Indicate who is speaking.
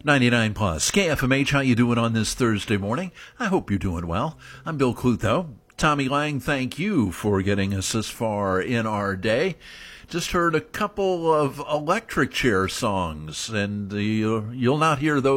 Speaker 1: 99 plus. KFMH, how you doing on this Thursday morning? I hope you're doing well. I'm Bill Clutho. Tommy Lang, thank you for getting us this far in our day. Just heard a couple of electric chair songs, and you'll not hear those